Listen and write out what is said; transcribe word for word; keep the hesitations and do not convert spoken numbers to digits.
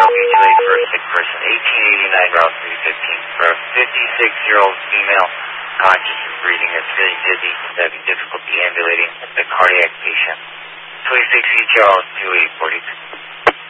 Mutuate for a sick person, eighteen eighty-nine Route three fifteen, for a fifty-six-year-old female, conscious and breathing, is feeling dizzy, is having difficulty ambulating, a cardiac patient. twenty-six E Charles, two eight four two.